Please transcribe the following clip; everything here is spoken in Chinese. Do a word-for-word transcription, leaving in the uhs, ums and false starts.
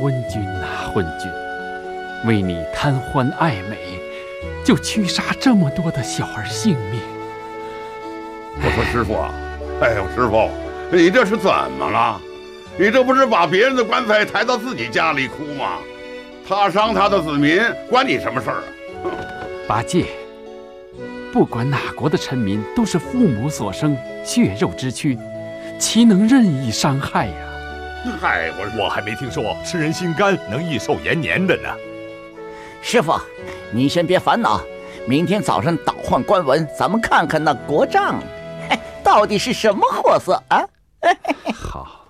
昏君呐，昏君，为你贪欢爱美，就屈杀这么多的小儿性命。 我说师傅啊，哎呦师傅，你这是怎么了？你这不是把别人的棺材抬到自己家里哭吗？他伤他的子民，关你什么事儿啊？ 八戒，不管哪国的臣民，都是父母所生，血肉之躯，岂能任意伤害呀？ 嗨，我我还没听说吃人心肝能益寿延年的呢。 师傅，您先别烦恼，明天早上倒换官文，咱们看看那国丈，到底是什么货色啊？ 好。